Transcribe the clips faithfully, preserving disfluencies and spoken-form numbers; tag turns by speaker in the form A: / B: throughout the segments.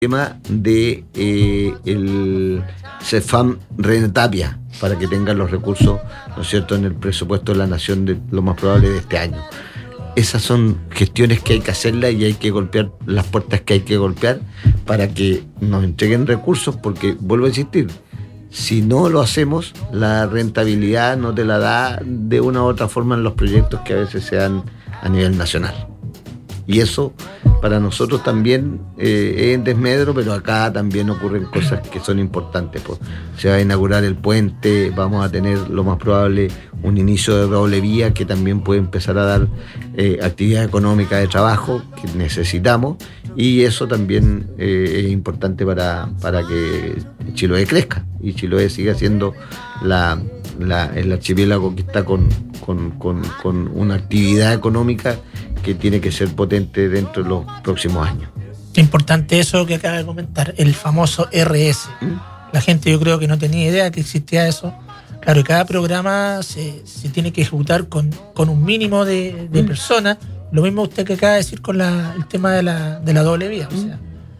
A: tema de eh, el CEFAM René Tapia, para que tengan los recursos, ¿no es cierto?, en el presupuesto de la Nación, de lo más probable de este año. Esas son gestiones que hay que hacerlas y hay que golpear las puertas que hay que golpear para que nos entreguen recursos, porque, vuelvo a insistir, si no lo hacemos, la rentabilidad no te la da de una u otra forma en los proyectos que a veces se dan a nivel nacional. Y eso para nosotros también eh, es en desmedro, pero acá también ocurren cosas que son importantes. Pues se va a inaugurar el puente, vamos a tener lo más probable un inicio de doble vía que también puede empezar a dar eh, actividad económica de trabajo que necesitamos, y eso también eh, es importante para, para que Chiloé crezca y Chiloé siga siendo la, la, el archipiélago que está con, con, con, con una actividad económica que tiene que ser potente dentro de los próximos años.
B: Importante eso que acaba de comentar, el famoso R S. ¿Mm? La gente, yo creo que no tenía idea que existía eso. Claro, y cada programa se, se tiene que ejecutar con, con un mínimo de, de ¿Mm? personas. Lo mismo usted que acaba de decir con la, el tema de la, de la doble vía. ¿Mm? O sea,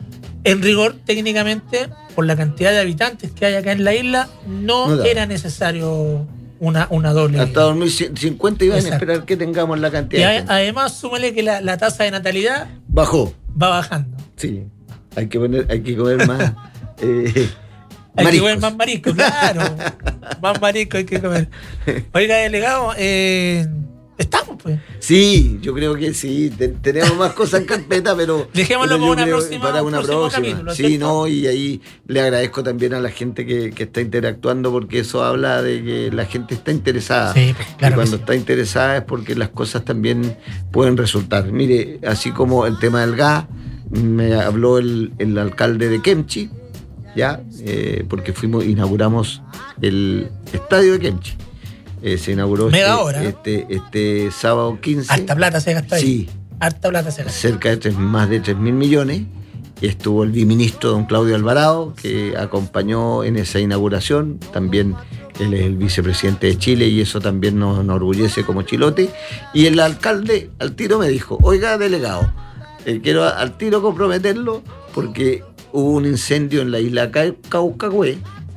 B: en rigor, técnicamente, por la cantidad de habitantes que hay acá en la isla, no, no era necesario Una, una doble.
A: Hasta dos mil cincuenta iban Exacto. a esperar que tengamos la cantidad.
B: Y a, además, súmale que la, la tasa de natalidad
A: bajó.
B: Va bajando.
A: Sí, hay que poner, hay que comer más. eh,
B: hay
A: mariscos.
B: que comer más marisco, claro. Más marisco hay que comer. Oiga, delegado, eh, estamos, pues.
A: Sí, yo creo que sí. Te, tenemos más cosas en carpeta, pero.
B: Dejémoslo
A: pero
B: para, una próxima,
A: para una próxima.
B: Capítulo,
A: sí, ¿cierto? No, y ahí le agradezco también a la gente que, que está interactuando, porque eso habla de que la gente está interesada.
B: Sí, pues, claro.
A: Y cuando
B: sí.
A: está interesada es porque las cosas también pueden resultar. Mire, así como el tema del gas, me habló el, el alcalde de Kemchi, ya, eh, porque fuimos, inauguramos el estadio de Kemchi. Eh, se inauguró este, este, este sábado quince.
B: Harta plata se gastó ahí.
A: Sí.
B: Harta plata se gastó.
A: Cerca de tres, más de tres mil millones. Estuvo el viceministro don Claudio Alvarado, que acompañó en esa inauguración. También él es el vicepresidente de Chile y eso también nos enorgullece como chilote. Y el alcalde al tiro me dijo: oiga, delegado, eh, quiero al tiro comprometerlo porque hubo un incendio en la isla Caucahue.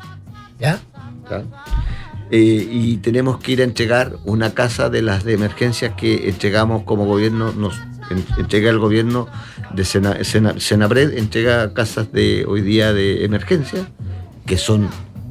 B: ¿Ya?
A: ¿Ya? Eh, y tenemos que ir a entregar una casa de las de emergencias que entregamos como gobierno, nos en, entrega el gobierno de Sena, Sena, Senapred, entrega casas de hoy día de emergencia que son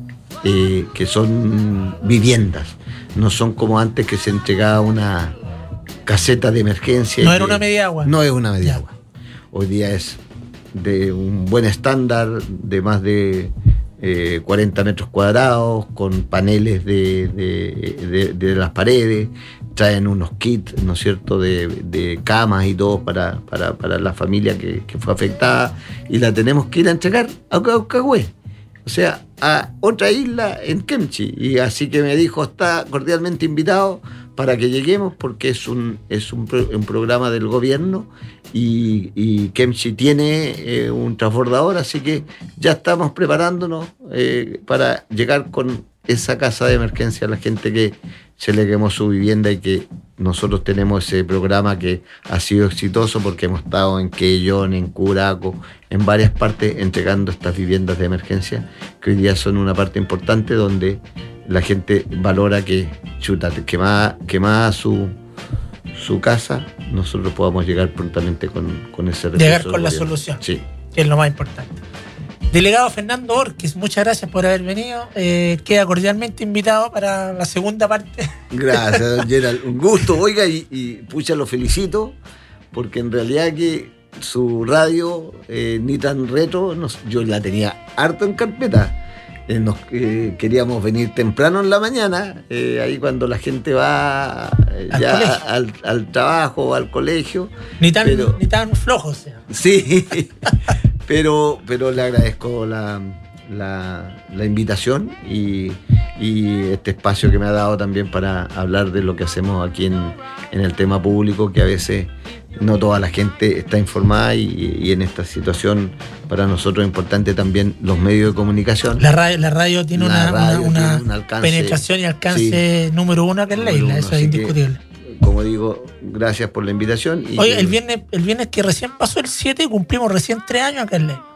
A: eh, que son viviendas, no son como antes que se entregaba una caseta de emergencia.
B: No
A: era
B: que, una media agua.
A: No es una media agua. Hoy día es de un buen estándar, de más de Eh, cuarenta metros cuadrados, con paneles de, de, de, de las paredes, traen unos kits, ¿no es cierto?, de, de camas y todo para, para, para la familia que, que fue afectada, y la tenemos que ir a entregar a Caucahue, o sea, a otra isla en Kemchi, y así que me dijo, está cordialmente invitado para que lleguemos, porque es un, es un, pro, un programa del gobierno, y, y Kemchi tiene eh, un transbordador, así que ya estamos preparándonos eh, para llegar con esa casa de emergencia a la gente que se le quemó su vivienda, y que nosotros tenemos ese programa que ha sido exitoso porque hemos estado en Quellón, en Curaco, en varias partes entregando estas viviendas de emergencia que hoy día son una parte importante donde la gente valora que, chuta, quemada, quemada su, su casa, nosotros podamos llegar prontamente con, con ese recurso.
B: Llegar con la solución,
A: sí,
B: que es lo más importante. Delegado Fernando Borges, muchas gracias por haber venido. Eh, queda cordialmente invitado para la segunda parte.
A: Gracias, don Gerald. Un gusto, oiga, y, y pucha, lo felicito, porque en realidad que su radio, eh, ni tan retro, nos, yo la tenía harto en carpeta. Eh, nos, eh, queríamos venir temprano en la mañana, eh, ahí cuando la gente va eh,
B: al
A: ya al, al trabajo o al colegio.
B: Ni tan,
A: pero,
B: ni tan flojo, o sea.
A: Sí, pero, pero le agradezco la, la, la invitación y, y este espacio que me ha dado también para hablar de lo que hacemos aquí en, en el tema público, que a veces no toda la gente está informada, y, y en esta situación para nosotros es importante también los medios de comunicación.
B: La radio, la radio tiene
A: la
B: una,
A: radio
B: una, una
A: tiene un alcance,
B: penetración y alcance sí, número uno acá en la isla, eso es indiscutible.
A: Que, como digo, gracias por la invitación. Y
B: Oye, el viernes, el viernes que recién pasó el siete, cumplimos recién tres años acá en la isla.